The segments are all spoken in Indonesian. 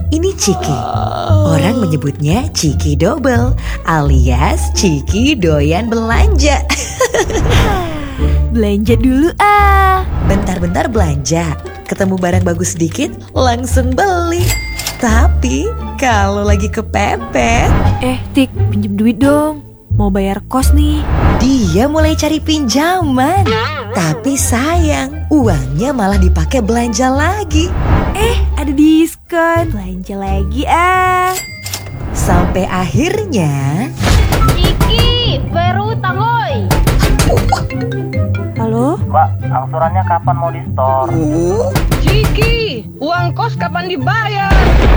Ini Ciki. Orang menyebutnya Ciki Double alias Ciki doyan belanja. Belanja dulu ah. Bentar-bentar belanja, ketemu barang bagus sedikit, langsung beli. Tapi kalau lagi kepepet, Tik, pinjem duit dong. Mau bayar kos nih. dia mulai cari pinjaman. Tapi sayang, uangnya malah dipakai belanja lagi. Ada diskon. Belanja lagi ah. Sampai akhirnya, Ciki, bayar utang oi. Halo? Mbak, angsurannya kapan mau di-store? Ciki, uang kos kapan dibayar?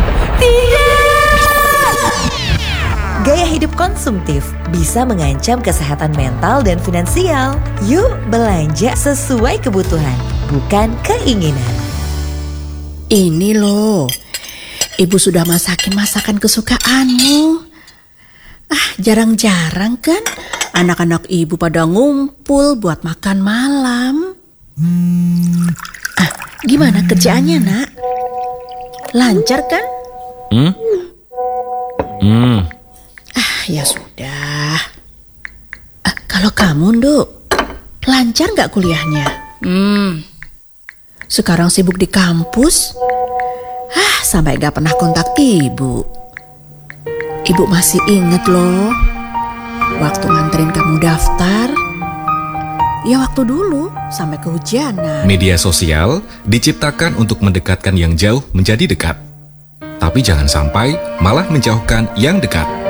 gaya hidup konsumtif bisa mengancam kesehatan mental dan finansial. Yuk belanja sesuai kebutuhan, bukan keinginan. Ini loh, ibu sudah masakin masakan kesukaanmu. Jarang-jarang kan anak-anak ibu pada ngumpul buat makan malam. Gimana kerjaannya, Nak? Lancar kan? Ya sudah. Kalau kamu, Nduk, lancar nggak kuliahnya? Sekarang sibuk di kampus. Sampai gak pernah kontak ibu. Ibu masih inget loh, waktu nganterin kamu daftar. Ya waktu dulu, sampai kehujanan. Media sosial diciptakan untuk mendekatkan yang jauh menjadi dekat. Tapi jangan sampai malah menjauhkan yang dekat.